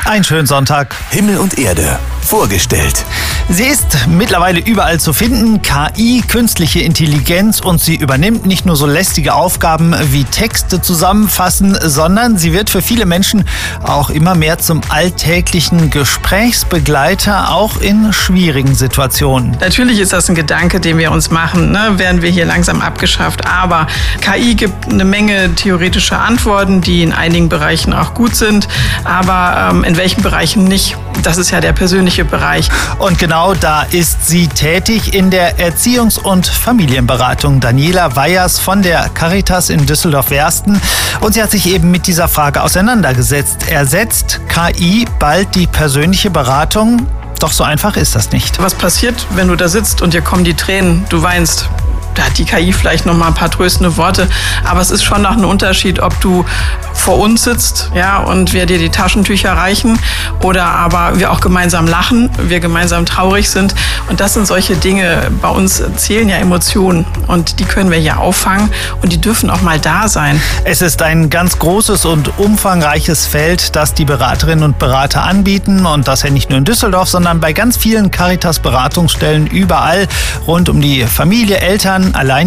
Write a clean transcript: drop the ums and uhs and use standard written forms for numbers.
Einen schönen Sonntag. Himmel und Erde. Vorgestellt. Sie ist mittlerweile überall zu finden, KI, künstliche Intelligenz, und sie übernimmt nicht nur so lästige Aufgaben wie Texte zusammenfassen, sondern sie wird für viele Menschen auch immer mehr zum alltäglichen Gesprächsbegleiter, auch in schwierigen Situationen. Natürlich ist das ein Gedanke, den wir uns machen, ne? Werden wir hier langsam abgeschafft, aber KI gibt eine Menge theoretischer Antworten, die in einigen Bereichen auch gut sind, aber in welchen Bereichen nicht. Das ist ja der persönliche Bereich. Und genau da ist sie tätig in der Erziehungs- und Familienberatung. Daniela Weyers von der Caritas in Düsseldorf-Wersten. Und sie hat sich eben mit dieser Frage auseinandergesetzt. Ersetzt KI bald die persönliche Beratung? Doch so einfach ist das nicht. Was passiert, wenn du da sitzt und dir kommen die Tränen, du weinst? Da hat die KI vielleicht noch mal ein paar tröstende Worte, aber es ist schon noch ein Unterschied, ob du vor uns sitzt, ja, und wir dir die Taschentücher reichen oder aber wir auch gemeinsam lachen, wir gemeinsam traurig sind, und das sind solche Dinge. Bei uns zählen ja Emotionen und die können wir ja auffangen und die dürfen auch mal da sein. Es ist ein ganz großes und umfangreiches Feld, das die Beraterinnen und Berater anbieten, und das ja nicht nur in Düsseldorf, sondern bei ganz vielen Caritas-Beratungsstellen überall rund um die Familie, Eltern, allein